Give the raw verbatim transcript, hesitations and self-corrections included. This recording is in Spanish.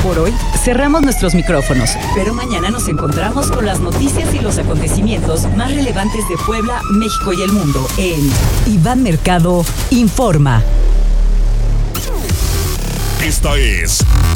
Por hoy cerramos nuestros micrófonos, pero mañana nos encontramos con las noticias y los acontecimientos más relevantes de Puebla, México y el mundo en Iván Mercado Informa. Esta es